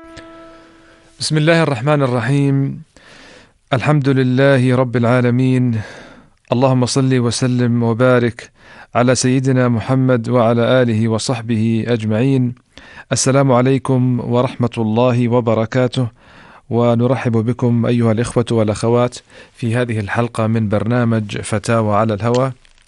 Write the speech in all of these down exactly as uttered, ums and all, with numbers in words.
بسم الله الرحمن الرحيم. الحمد لله رب العالمين. اللهم صل وسلم وبارك على سيدنا محمد وعلى آله وصحبه أجمعين. السلام عليكم ورحمة الله وبركاته، ونرحب بكم أيها الإخوة والأخوات في هذه الحلقة من برنامج فتاوى على الهوى.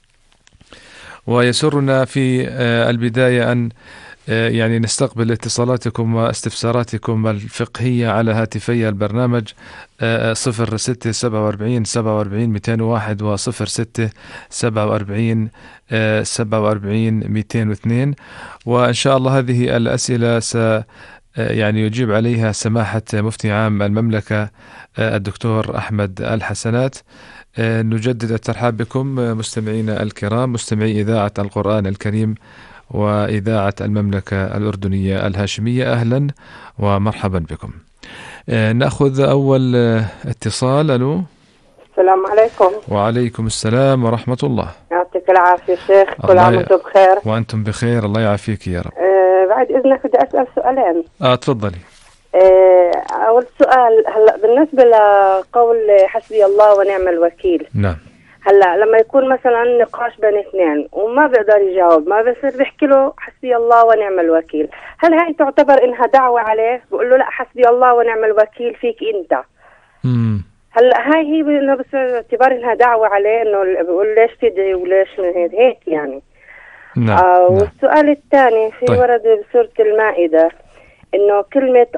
ويسرنا في البداية أن يعني نستقبل اتصالاتكم واستفساراتكم الفقهية على هاتفي البرنامج صفر ستة سبعة وأربعين سبعة وأربعين مئتين وواحد وصفر ستة سبعة وأربعين سبعة وأربعين مئتين واثنين. وإن شاء الله هذه الأسئلة س يعني يجيب عليها سماحة مفتي عام المملكة الدكتور أحمد الحسنات. نجدد الترحاب بكم مستمعينا الكرام، مستمعي إذاعة القرآن الكريم وإذاعة المملكة الأردنية الهاشمية. أهلا ومرحبا بكم. نأخذ أول اتصال. ألو. السلام عليكم. وعليكم السلام ورحمة الله. يعطيك العافية شيخ، كل عام وانتم بخير. وأنتم بخير، الله يعافيك يا رب. أه بعد إذنك بدي أسأل سؤالين. آه تفضلي. أه أول سؤال، هلا بالنسبة لقول حسبي الله ونعم الوكيل. نعم. هلا لما يكون مثلا نقاش بين اثنين وما بيقدر يجاوب، ما بصير بيحكي له حسبي الله ونعم الوكيل، هل هاي تعتبر إنها دعوة عليه؟ بقول له لا حسبي الله ونعم الوكيل فيك أنت. امم هلا هاي هي انه بس اعتبار انها دعوه عليه، انه بيقول ليش تدعي وليش هيك يعني. نعم. آه نعم. والسؤال الثاني في طيب. ورد بسورة المائدة انه كلمة